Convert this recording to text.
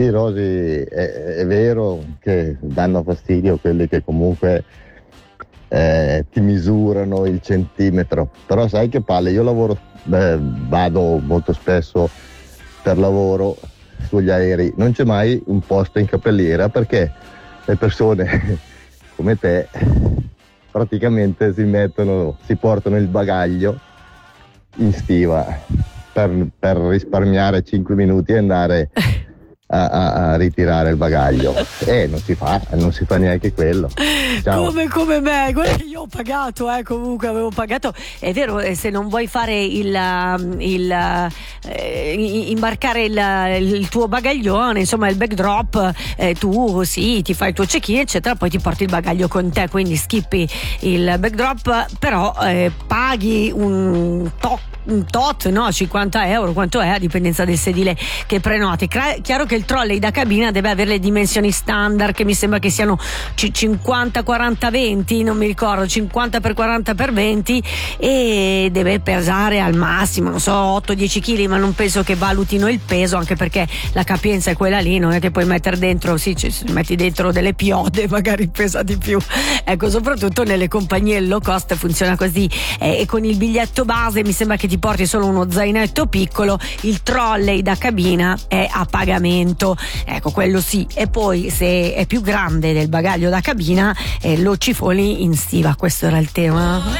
Sì, Rosy, è vero che danno fastidio quelli che comunque ti misurano il centimetro, però sai che palle, io vado molto spesso per lavoro sugli aerei, non c'è mai un posto in capelliera perché le persone come te praticamente si portano il bagaglio in stiva per risparmiare 5 minuti e andare a ritirare il bagaglio. Non si fa neanche quello. Ciao. Come me, guarda che io ho pagato, comunque avevo pagato. È vero, se non vuoi fare imbarcare il tuo bagaglione, insomma il backdrop, tu sì, ti fai il tuo check-in eccetera, poi ti porti il bagaglio con te, quindi skippi il backdrop, però paghi un tot, no? 50 euro, quanto è a dipendenza del sedile che prenoti. Chiaro che il trolley da cabina deve avere le dimensioni standard, che mi sembra che siano 50-40-20, non mi ricordo, 50x40x20, e deve pesare al massimo, non so, 8-10 kg, ma non penso che valutino il peso, anche perché la capienza è quella lì, non è che puoi mettere dentro, sì, metti dentro delle piode, magari pesa di più. Ecco, soprattutto nelle compagnie low cost funziona così, e con il biglietto base mi sembra che ti porti solo uno zainetto piccolo, il trolley da cabina è a pagamento, ecco, quello sì, e poi se è più grande del bagaglio da cabina lo cifoni in stiva. Questo era il tema.